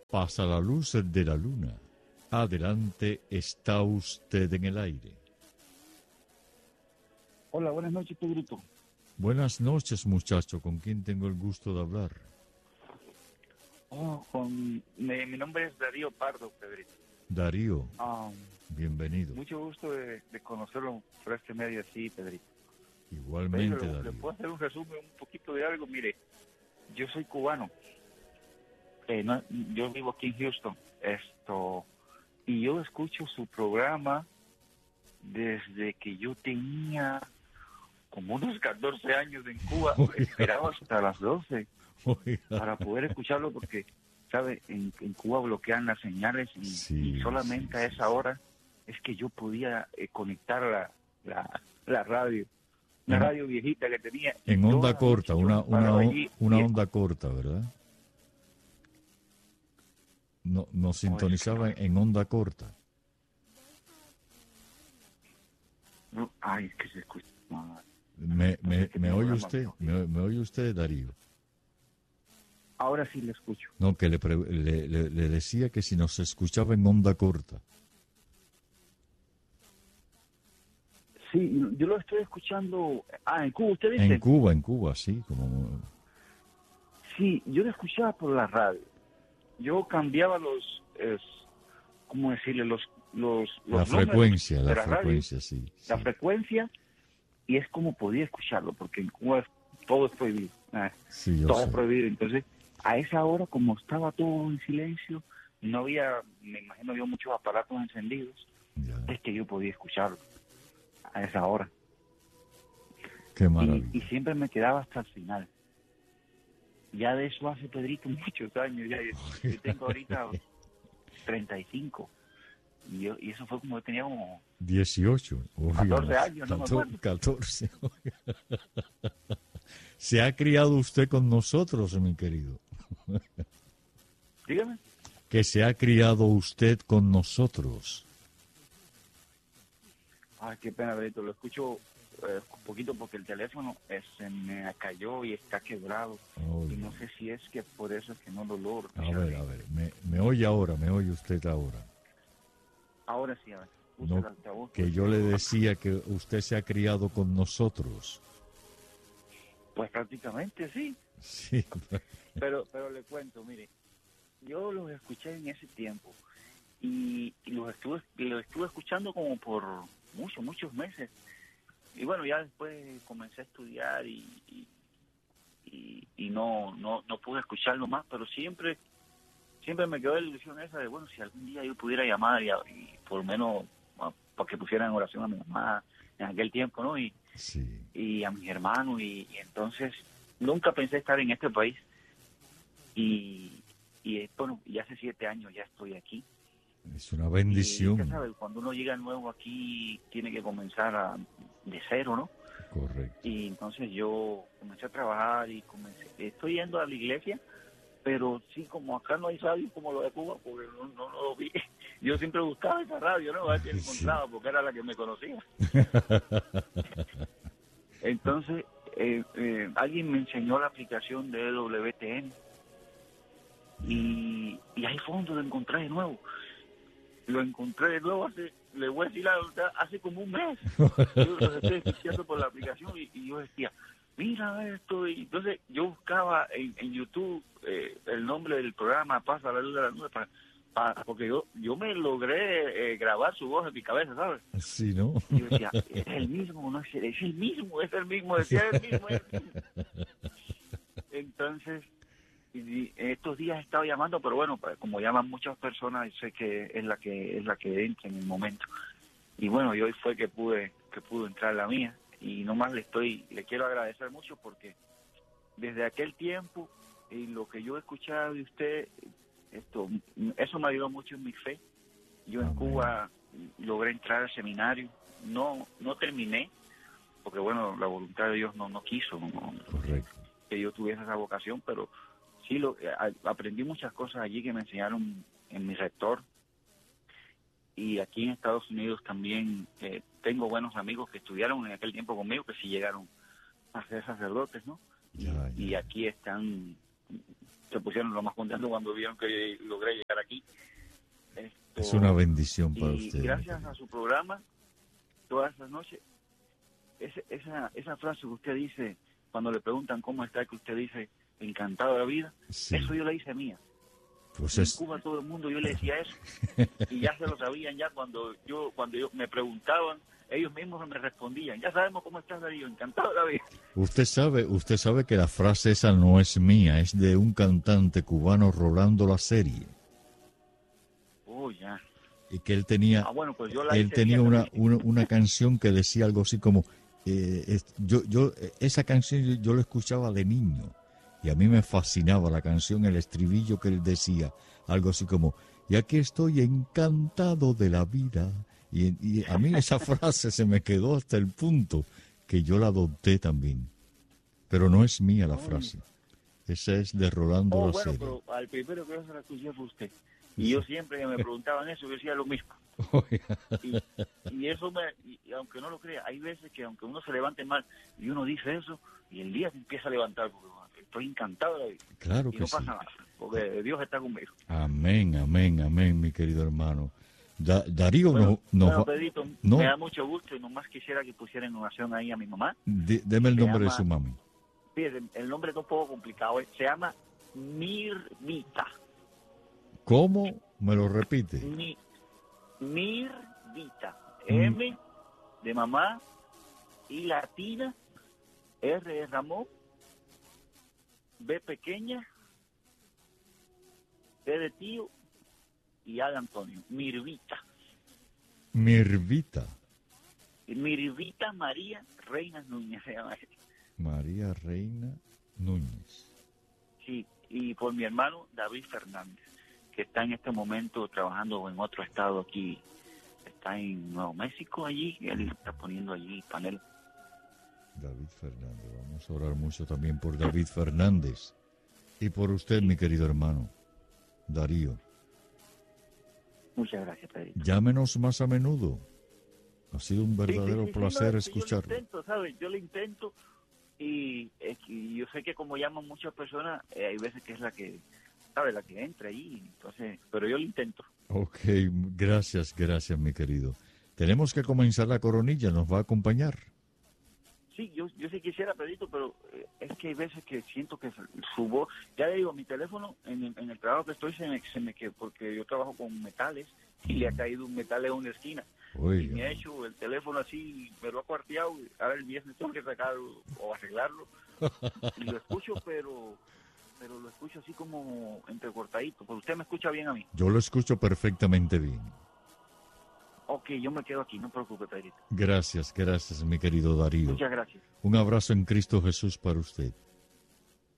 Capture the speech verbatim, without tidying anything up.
Pasa la luz de la luna. Adelante, está usted en el aire. Hola, buenas noches, Pedrito. Buenas noches, muchacho. ¿Con quién tengo el gusto de hablar? Oh, con, mi, mi nombre es Darío Pardo, Pedrito. Darío, Um, bienvenido. mucho gusto de, de conocerlo por este medio así, Pedrito. Igualmente, Pedro, Darío. ¿le puedo hacer un resumen, un poquito de algo? Mire, yo soy cubano. Eh, no, yo vivo aquí en Houston. Esto, y yo escucho su programa desde que yo tenía como unos catorce años en Cuba. Oiga. Esperaba hasta las doce Oiga. para poder escucharlo porque, ¿sabe? En, en Cuba bloquean las señales y, Sí, y solamente sí, a sí, esa sí. hora es que yo podía eh, conectar la, la, la radio. Una En- radio viejita que tenía. y En toda onda la corta, noche yo una, me una, paraba allí una y onda corta, ¿verdad? No, nos sintonizaba en onda corta. No, ay, es que se escucha mal. ¿Me, me, Entonces, ¿qué me oye programa usted? viejo? ¿Me, me oye usted, Darío? Ahora sí le escucho. No, que le, pre- le, le- le decía que si nos escuchaba en onda corta. Sí, yo lo estoy escuchando. Ah, en Cuba, ¿usted dice? En Cuba, en Cuba, sí, como... Sí, yo lo escuchaba por la radio. Yo cambiaba los, es, ¿cómo decirle? Los, los, los La números frecuencia, de la la radio, frecuencia, sí. la sí. frecuencia, y es como podía escucharlo, porque en Cuba todo es prohibido. ah, Sí, yo todo sé. es prohibido. Entonces, a esa hora, como estaba todo en silencio, no había, me imagino yo, muchos aparatos encendidos, Ya. es que yo podía escucharlo a esa hora. Qué Y, maravilla. y siempre me quedaba hasta el final. Ya de eso hace, Pedrito, muchos años. Ya, yo, yo tengo ahorita treinta y cinco. Y, yo, y eso fue como yo tenía como dieciocho. Oiga, catorce años, no me acuerdo. catorce. Se ha criado usted con nosotros, mi querido. Dígame. Que se ha criado usted con nosotros. Ay, qué pena, Pedrito. Lo escucho eh, un poquito porque el teléfono eh, se me cayó y está quebrado. Oiga. Y no sé si es que por eso es que no lo logro. A ver, a ver, me, me oye ahora, me oye usted ahora. Ahora sí, a ver. Puse No, el altavoz, que pues, yo le decía que usted se ha criado con nosotros. Pues prácticamente sí. Sí. Pero, pero le cuento, mire, yo los escuché en ese tiempo y, y los estuve los estuve escuchando como por muchos, muchos meses. Y bueno, ya después comencé a estudiar y, y, y, y no, no no pude escucharlo más, pero siempre siempre me quedó la ilusión esa de, bueno, si algún día yo pudiera llamar y, a- y por lo menos a- para que pusieran en oración a mi mamá en aquel tiempo, ¿no? Y, Sí. y a mis hermanos y, y entonces nunca pensé estar en este país y, y eh, bueno, y hace siete años ya estoy aquí. Es una Y bendición. usted sabe, cuando uno llega nuevo aquí tiene que comenzar a- de cero, ¿no? Correcto. Y entonces yo comencé a trabajar y comencé, estoy yendo a la iglesia, pero sí, como acá no hay radio como lo de Cuba, porque no, no, no lo vi. Yo siempre buscaba esa radio, ¿no? A ver si la Sí. encontraba, porque era la que me conocía. Entonces, eh, eh, alguien me enseñó la aplicación de W T N y, y ahí fue donde lo encontré de nuevo. Lo encontré de nuevo hace, le voy a decir la verdad, hace como un mes. Yo los estoy escuchando por la aplicación y, y yo decía, mira esto. Y entonces yo buscaba en, en YouTube eh, el nombre del programa, Pasa la luz de la nube, para, para- porque yo yo me logré eh, grabar su voz en mi cabeza, ¿sabes? Sí, ¿no? Y yo decía, es el mismo, no es el, es el mismo, es el mismo, decía es el mismo, es el mismo. Entonces, y, y estos días he estado llamando, pero bueno, pues, como llaman muchas personas, sé que es la que es la que entra en el momento. Y bueno, y hoy fue que pude que pudo entrar la mía y nomás le estoy le quiero agradecer mucho porque desde aquel tiempo y lo que yo he escuchado de usted, esto eso me ayudó mucho en mi fe. Yo en Amén. Cuba logré entrar al seminario, no no terminé porque bueno, la voluntad de Dios no no quiso no, Correcto. que yo tuviese esa vocación, pero sí lo a, aprendí muchas cosas allí que me enseñaron en mi rector. Y aquí en Estados Unidos también eh, tengo buenos amigos que estudiaron en aquel tiempo conmigo, que sí llegaron a ser sacerdotes, ¿no? Y, Ya, ya. y aquí están se pusieron lo más contentos cuando vieron que logré llegar aquí. Esto, es una bendición para y usted. gracias a su programa, todas las noches, ese, esa, esa frase que usted dice, cuando le preguntan cómo está, que usted dice, encantado de la vida, Sí. eso yo la hice mía. Pues En es, Cuba todo el mundo yo le decía eso y ya se lo sabían ya cuando yo cuando yo me preguntaban, ellos mismos me respondían, ya sabemos cómo estás, Darío, encantado de la vida. usted sabe, usted sabe que la frase esa no es mía, es de un cantante cubano, Rolando La Serie, Oh, ya. y que él tenía, Ah, bueno, pues yo la él hice tenía mía una, también. una una canción que decía algo así como, eh, es- yo yo esa canción yo, yo la escuchaba de niño y a mí me fascinaba la canción, el estribillo que él decía, algo así como, y aquí estoy encantado de la vida. Y, y a mí esa frase se me quedó hasta el punto que yo la adopté también. Pero no es mía la frase. Esa es de Rolando Oh, La bueno, Serie. pero al primero que yo se la escuché fue usted. Y yo siempre que me preguntaban eso, yo decía lo mismo. Y, y eso, me, y, y aunque no lo crea, hay veces que aunque uno se levante mal y uno dice eso, y el día se empieza a levantar, porque estoy encantado de la vida. Claro Y que no sí. pasa nada, porque Dios está conmigo. Amén, amén, amén, mi querido hermano. Da- Darío, Bueno, no, no, bueno, va- Pedrito, no. me da mucho gusto y nomás quisiera que pusieran en oración ahí a mi mamá. de- deme el Se nombre de llama- su mami. Fíjate, el nombre es un poco complicado, ¿eh? Se llama Mirvita. ¿Cómo? ¿Me lo repite? Mi, Mirvita. Mm. M de mamá, I latina, R de Ramón, B pequeña, T de tío y A de Antonio. Mirvita. Mirvita. Mirvita María Reina Núñez se llama ella. María Reina Núñez. Sí, y por mi hermano David Fernández, que está en este momento trabajando en otro estado aquí, está en Nuevo México allí, y él está poniendo allí panel. David Fernández. Vamos a orar mucho también por David Fernández. Y por usted, mi querido hermano, Darío. Muchas gracias, Pedrito. Llámenos más a menudo. Ha sido un Sí, sí, verdadero sí, sí, placer no, sí, escucharlo. Yo lo intento, ¿sabes? Yo lo intento y, es que- y yo sé que como llaman muchas personas, eh, hay veces que es la que, ¿sabes? La que entra ahí, entonces, pero yo lo intento. Ok, gracias, gracias, mi querido. Tenemos que comenzar la coronilla, ¿nos va a acompañar? Sí, yo, yo sí quisiera, Pedrito, pero eh, es que hay veces que siento que su voz, ya le digo, mi teléfono en, el- en el trabajo que estoy se me, se me que porque yo trabajo con metales y le ha caído un metal en una esquina. Y Oiga. me ha hecho el teléfono así, me lo ha cuarteado, y ahora el viernes tengo que sacarlo o arreglarlo. Y lo escucho, pero pero lo escucho así como entrecortadito. Pues usted me escucha bien a mí. Yo lo escucho perfectamente bien. Ok, yo me quedo aquí, no preocupe, Pedrito. Gracias, gracias, mi querido Darío. Muchas gracias. Un abrazo en Cristo Jesús para usted.